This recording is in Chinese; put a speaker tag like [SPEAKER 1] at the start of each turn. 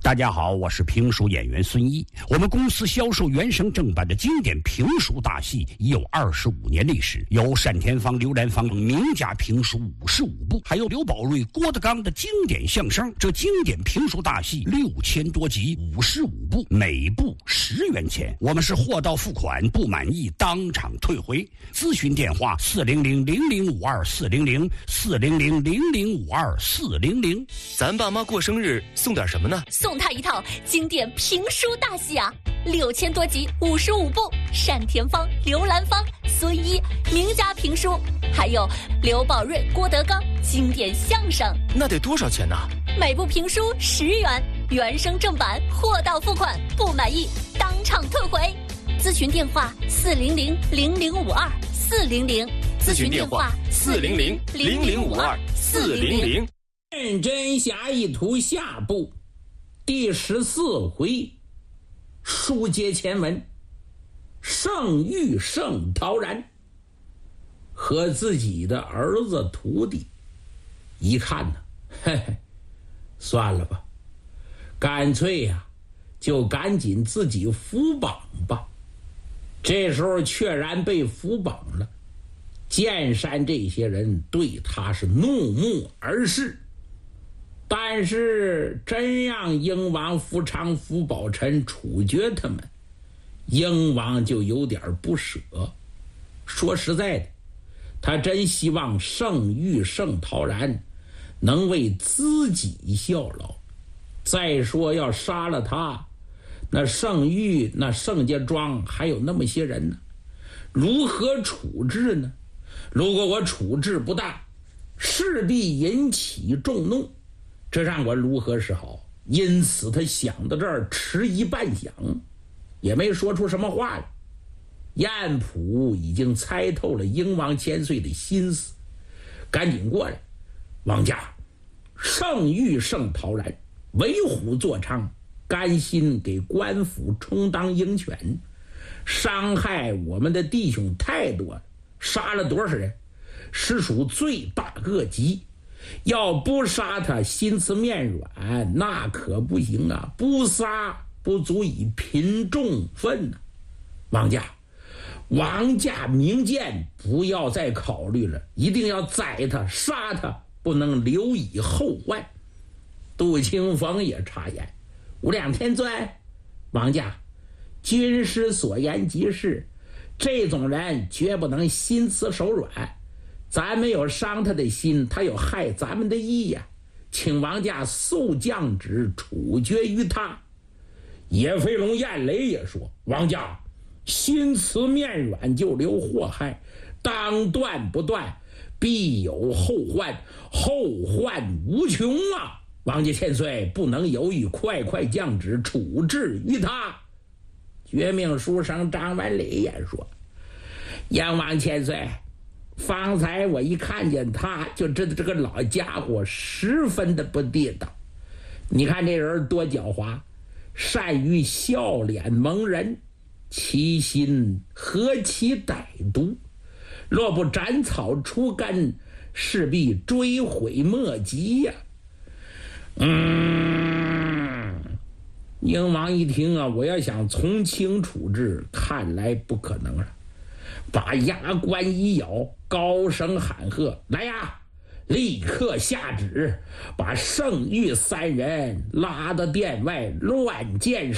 [SPEAKER 1] 大家好，我是评书演员孙一。我们公司销售原声正版的经典评书大戏已有25年历史，有单田芳、刘兰芳名家评书55部，还有刘宝瑞、郭德纲的经典相声。这经典评书大戏6000多集，55部，每部10元钱。我们是货到付款，不满意当场退回。咨询电话400-0052-400，400-0052-400。
[SPEAKER 2] 咱爸妈过生日送点什么呢？
[SPEAKER 3] 送他一套经典评书大戏啊，6000多集，55部，单田芳、刘兰芳、孙一名家评书，还有刘宝瑞、郭德纲经典相声。
[SPEAKER 2] 那得多少钱呢？
[SPEAKER 3] 每部评书10元，原声正版，货到付款，不满意当场退回。咨询电话400-0052-400，
[SPEAKER 2] 咨询电话400-0052-400。
[SPEAKER 4] 认真侠一图下部第14回，书接前文。圣玉圣陶然和自己的儿子徒弟一看呢，算了吧，干脆呀，就赶紧自己扶绑吧。这时候确然被扶绑了，剑山这些人对他是怒目而视。但是真让英王福昌、福宝臣处决他们，英王就有点不舍。说实在的，他真希望圣玉圣陶然能为自己效劳。再说要杀了他，那圣玉、那圣家庄还有那么些人呢，如何处置呢？如果我处置不当，势必引起众怒，这让我如何是好？因此他想到这儿，迟疑半晌，也没说出什么话来。晏普已经猜透了英王千岁的心思，赶紧过来。王家，圣玉圣陶然为虎作伥，甘心给官府充当鹰犬，伤害我们的弟兄太多了，杀了多少人，实属罪大恶极。要不杀他心慈面软，那可不行啊，不杀不足以平众愤啊。王家明鉴，不要再考虑了，一定要宰他杀他，不能留以后患。杜清风也插言，无量天尊，王家，军师所言极是，这种人绝不能心慈手软，咱没有伤他的心，他有害咱们的意呀，请王家速降旨处决于他。野飞龙燕雷也说，王家心慈面软就留祸害，当断不断，必有后患，后患无穷啊！王家千岁不能犹豫，快快降旨处置于他。绝命书生张万里也说，燕王千岁，方才我一看见他，就知道这个老家伙十分的不地道。你看这人多狡猾，善于笑脸蒙人，其心何其歹毒，若不斩草除根，势必追悔莫及呀。英王一听啊，我要想从轻处置，看来不可能了。把牙关一咬，高声喊喝，来呀，立刻下旨，把圣玉3人拉到殿外乱箭